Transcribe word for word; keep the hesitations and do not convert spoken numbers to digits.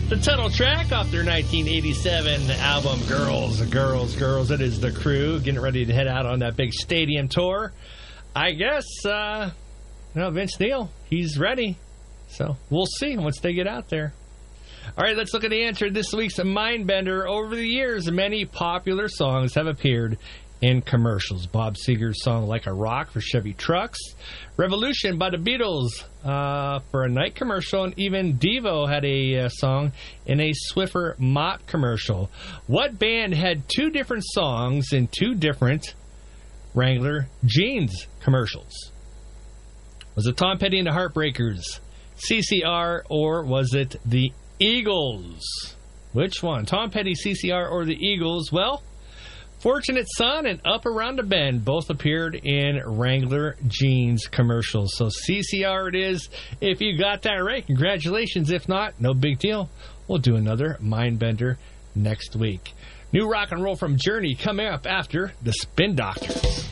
The title track off their nineteen eighty-seven album, Girls, Girls, Girls. It is The Crew getting ready to head out on that big stadium tour. I guess, uh, you know, Vince Neil, he's ready. So we'll see once they get out there. All right, let's look at the answer to this week's Mindbender. Over the years, many popular songs have appeared in commercials. Bob Seger's song Like a Rock for Chevy Trucks, Revolution by the Beatles uh, for a Nike commercial, and even Devo had a uh, song in a Swiffer mop commercial. What band had two different songs in two different Wrangler jeans commercials? Was it Tom Petty and the Heartbreakers, C C R, or was it the Eagles? Which one? Tom Petty, C C R, or the Eagles? Well, Fortunate Son and Up Around the Bend both appeared in Wrangler jeans commercials. So C C R it is. If you got that right, congratulations. If not, no big deal. We'll do another Mindbender next week. New rock and roll from Journey coming up after the Spin Doctors.